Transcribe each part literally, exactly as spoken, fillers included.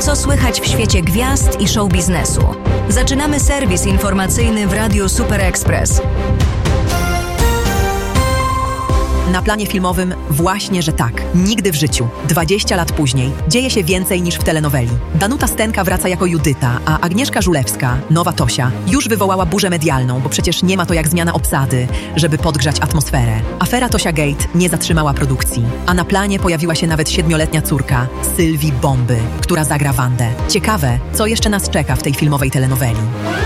Co słychać w świecie gwiazd i show biznesu? Zaczynamy serwis informacyjny w Radiu Super Express. Na planie filmowym właśnie, że tak. Nigdy w życiu. dwadzieścia lat później dzieje się więcej niż w telenoweli. Danuta Stenka wraca jako Judyta, a Agnieszka Żulewska, nowa Tosia, już wywołała burzę medialną, bo przecież nie ma to jak zmiana obsady, żeby podgrzać atmosferę. Afera Tosia Gate nie zatrzymała produkcji, a na planie pojawiła się nawet siedmioletnia córka, Sylwii Bomby, która zagra Wandę. Ciekawe, co jeszcze nas czeka w tej filmowej telenoweli.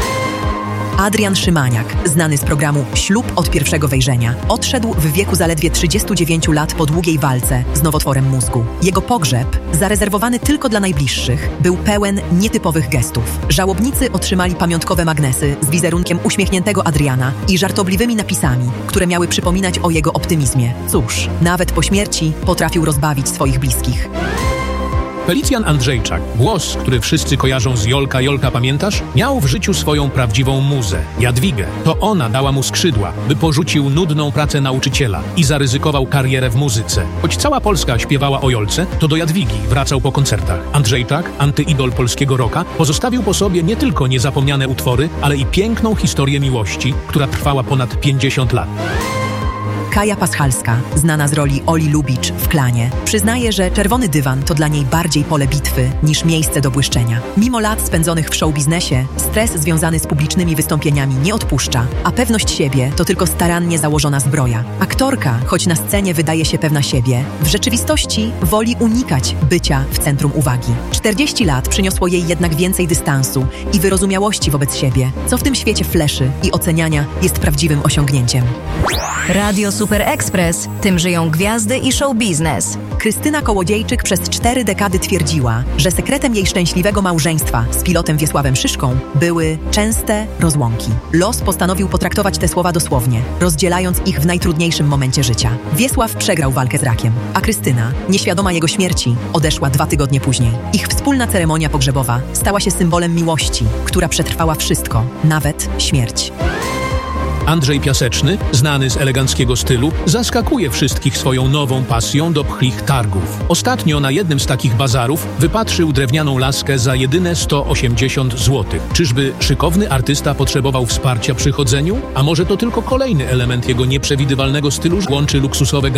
Adrian Szymaniak, znany z programu Ślub od pierwszego wejrzenia, odszedł w wieku zaledwie trzydziestu dziewięciu lat po długiej walce z nowotworem mózgu. Jego pogrzeb, zarezerwowany tylko dla najbliższych, był pełen nietypowych gestów. Żałobnicy otrzymali pamiątkowe magnesy z wizerunkiem uśmiechniętego Adriana i żartobliwymi napisami, które miały przypominać o jego optymizmie. Cóż, nawet po śmierci potrafił rozbawić swoich bliskich. Felicjan Andrzejczak, głos, który wszyscy kojarzą z Jolka, Jolka pamiętasz? Miał w życiu swoją prawdziwą muzę, Jadwigę. To ona dała mu skrzydła, by porzucił nudną pracę nauczyciela i zaryzykował karierę w muzyce. Choć cała Polska śpiewała o Jolce, to do Jadwigi wracał po koncertach. Andrzejczak, antyidol polskiego rocka, pozostawił po sobie nie tylko niezapomniane utwory, ale i piękną historię miłości, która trwała ponad pięćdziesiąt lat. Kaja Paschalska, znana z roli Oli Lubicz w Klanie, przyznaje, że czerwony dywan to dla niej bardziej pole bitwy niż miejsce do błyszczenia. Mimo lat spędzonych w showbiznesie, stres związany z publicznymi wystąpieniami nie odpuszcza, a pewność siebie to tylko starannie założona zbroja. Aktorka, choć na scenie wydaje się pewna siebie, w rzeczywistości woli unikać bycia w centrum uwagi. czterdzieści lat przyniosło jej jednak więcej dystansu i wyrozumiałości wobec siebie, co w tym świecie fleszy i oceniania jest prawdziwym osiągnięciem. Radio Super Express, tym żyją gwiazdy i show biznes. Krystyna Kołodziejczyk przez cztery dekady twierdziła, że sekretem jej szczęśliwego małżeństwa z pilotem Wiesławem Szyszką były częste rozłąki. Los postanowił potraktować te słowa dosłownie, rozdzielając ich w najtrudniejszym momencie życia. Wiesław przegrał walkę z rakiem, a Krystyna, nieświadoma jego śmierci, odeszła dwa tygodnie później. Ich wspólna ceremonia pogrzebowa stała się symbolem miłości, która przetrwała wszystko, nawet śmierć. Andrzej Piaseczny, znany z eleganckiego stylu, zaskakuje wszystkich swoją nową pasją do pchlich targów. Ostatnio na jednym z takich bazarów wypatrzył drewnianą laskę za jedyne sto osiemdziesiąt złotych. Czyżby szykowny artysta potrzebował wsparcia przy chodzeniu? A może to tylko kolejny element jego nieprzewidywalnego stylu, łączy luksusowe